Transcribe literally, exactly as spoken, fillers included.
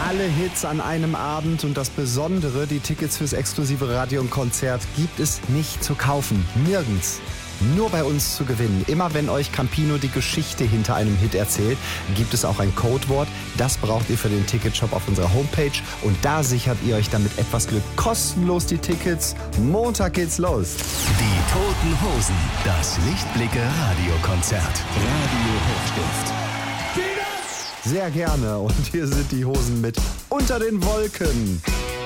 Alle Hits an einem Abend und das Besondere, die Tickets fürs exklusive Radio und Konzert gibt es nicht zu kaufen. Nirgends. Nur bei uns zu gewinnen. Immer wenn euch Campino die Geschichte hinter einem Hit erzählt, gibt es auch ein Codewort. Das braucht ihr für den Ticketshop auf unserer Homepage. Und da sichert ihr euch dann mit etwas Glück kostenlos die Tickets. Montag geht's los. Die Toten Hosen. Das Lichtblicke Radiokonzert. Radio Hochstift. Sehr gerne. Und hier sind die Hosen mit Unter den Wolken.